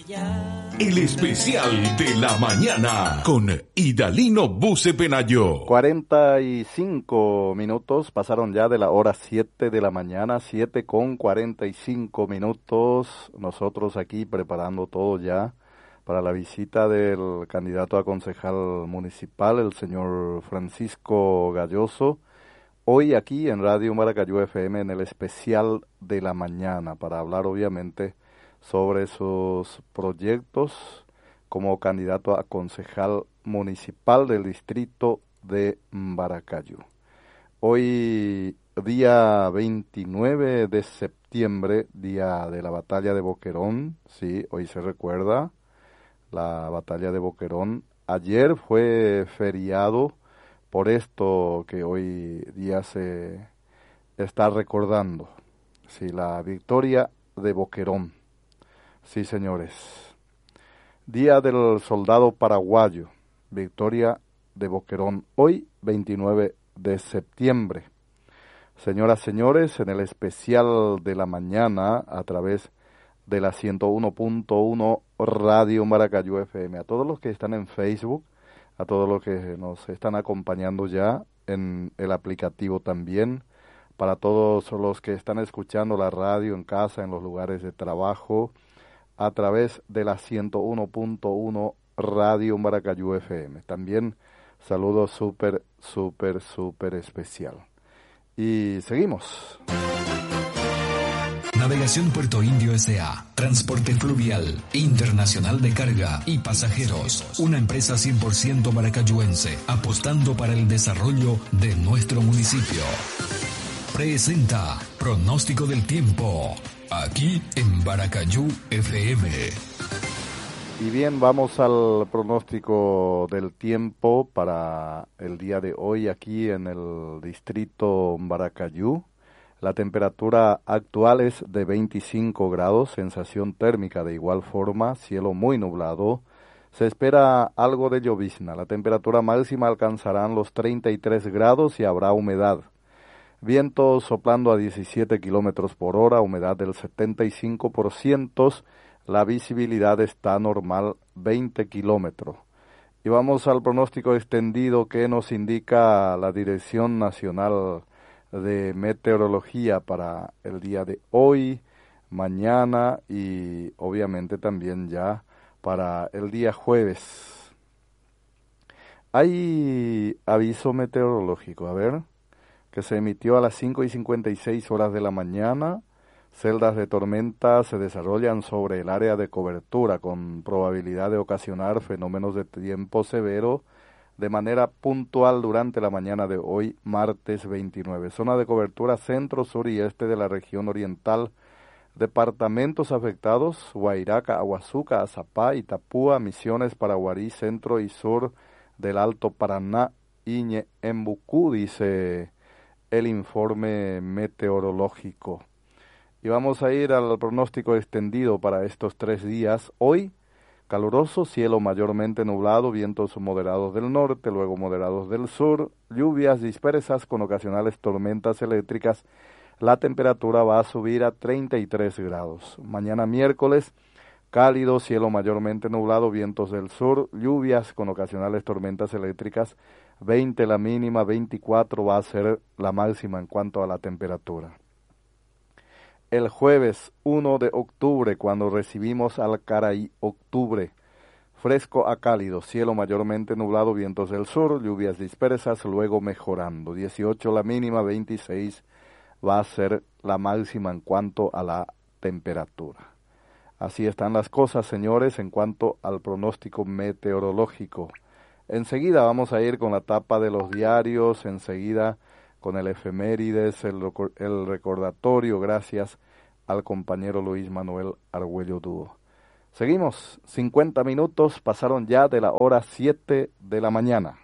El especial de la mañana con Idalino Buce Penayo. 45 minutos pasaron ya de la hora 7 de la mañana, 7:45. Nosotros aquí preparando todo ya para la visita del candidato a concejal municipal, el señor Francisco Galloso. Hoy aquí en Radio Maracayú FM en el especial de la mañana para hablar obviamente sobre sus proyectos como candidato a concejal municipal del distrito de Maracayú. Hoy, día 29 de septiembre, día de la batalla de Boquerón, sí, hoy se recuerda la batalla de Boquerón. Ayer fue feriado, por esto que hoy día se está recordando, sí, la victoria de Boquerón. Sí, señores. Día del Soldado Paraguayo, victoria de Boquerón, hoy 29 de septiembre. Señoras, señores, en el especial de la mañana a través de la 101.1 Radio Maracayú FM. A todos los que están en Facebook, a todos los que nos están acompañando ya en el aplicativo también, para todos los que están escuchando la radio en casa, en los lugares de trabajo, a través de la 101.1 Radio Maracayú FM. También saludo súper especial. Y seguimos. Navegación Puerto Indio S.A. Transporte fluvial, internacional de carga y pasajeros. Una empresa 100% maracayuense, apostando para el desarrollo de nuestro municipio. Presenta Pronóstico del Tiempo, aquí en Maracayú FM. Y bien, vamos al pronóstico del tiempo para el día de hoy aquí en el distrito Maracayú. La temperatura actual es de 25 grados, sensación térmica de igual forma, cielo muy nublado. Se espera algo de llovizna. La temperatura máxima alcanzarán los 33 grados y habrá humedad. Viento soplando a 17 kilómetros por hora, humedad del 75%, la visibilidad está normal 20 kilómetros. Y vamos al pronóstico extendido que nos indica la Dirección Nacional de Meteorología para el día de hoy, mañana y obviamente también ya para el día jueves. Hay aviso meteorológico, a ver, que se emitió a las 5:56 horas de la mañana. Celdas de tormenta se desarrollan sobre el área de cobertura con probabilidad de ocasionar fenómenos de tiempo severo de manera puntual durante la mañana de hoy, martes 29. Zona de cobertura centro, sur y este de la región oriental. Departamentos afectados: Guairaca, Aguazuca, Azapá, Itapúa, Misiones, Paraguarí, centro y sur del Alto Paraná, Iñe, Embucú, dice el informe meteorológico. Y vamos a ir al pronóstico extendido para estos 3 días. Hoy, caluroso, cielo mayormente nublado, vientos moderados del norte, luego moderados del sur, lluvias dispersas con ocasionales tormentas eléctricas. La temperatura va a subir a 33 grados. Mañana miércoles, cálido, cielo mayormente nublado, vientos del sur, lluvias con ocasionales tormentas eléctricas. 20 la mínima, 24 va a ser la máxima en cuanto a la temperatura. El jueves 1 de octubre, cuando recibimos al Caraí, octubre, fresco a cálido, cielo mayormente nublado, vientos del sur, lluvias dispersas, luego mejorando. 18 la mínima, 26 va a ser la máxima en cuanto a la temperatura. Así están las cosas, señores, en cuanto al pronóstico meteorológico. Enseguida vamos a ir con la tapa de los diarios, enseguida con el efemérides, el recordatorio, gracias al compañero Luis Manuel Argüello Dúo. Seguimos, 50 minutos pasaron ya de la hora 7 de la mañana.